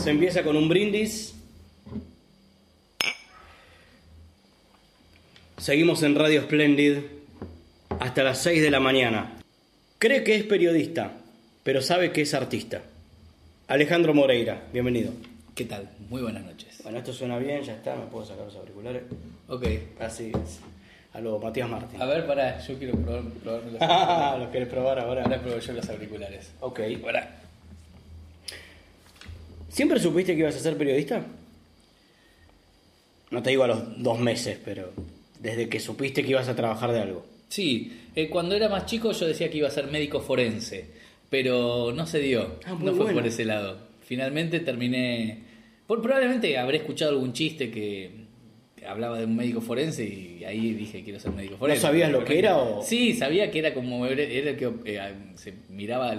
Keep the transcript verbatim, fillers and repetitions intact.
Se empieza con un brindis. Seguimos en Radio Splendid hasta las seis de la mañana. Cree que es periodista, pero sabe que es artista. Alejandro Moreira, bienvenido. ¿Qué tal? Muy buenas noches. Bueno, esto suena bien, ya está, me puedo sacar los auriculares. Ok. Así es. A lo Matías Martín. A ver, pará, yo quiero probar, probarme los auriculares. ¿Los querés probar ahora? Ahora pruebo yo los auriculares. Ok. Pará. ¿Siempre supiste que ibas a ser periodista? No te digo a los dos meses, pero desde que supiste que ibas a trabajar de algo. Sí, eh, cuando era más chico yo decía que iba a ser médico forense, pero no se dio, Ah, muy no fue bueno. por ese lado. Finalmente terminé, por, probablemente habré escuchado algún chiste que hablaba de un médico forense y ahí dije quiero ser médico forense. ¿No sabías lo que era o...? Sí, sabía que era como, era el que eh, se miraba